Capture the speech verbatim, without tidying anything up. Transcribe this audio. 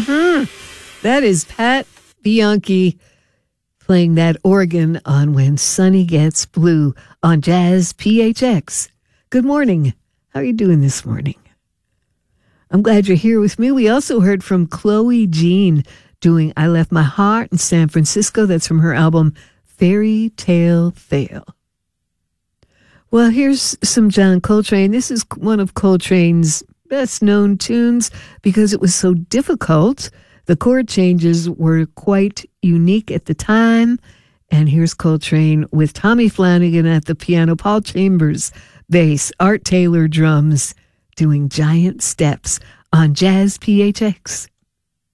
Mm-hmm. That is Pat Bianchi playing that organ on When Sunny Gets Blue on Jazz P H X. Good morning. How are you doing this morning? I'm glad you're here with me. We also heard from Chloe Jean doing I Left My Heart in San Francisco. That's from her album Fairy Tale Fail. Well, here's some John Coltrane. This is one of Coltrane's best known tunes because it was so difficult. The chord changes were quite unique at the time. And here's Coltrane with Tommy Flanagan at the piano, Paul Chambers bass, Art Taylor drums, doing Giant Steps on Jazz P H X.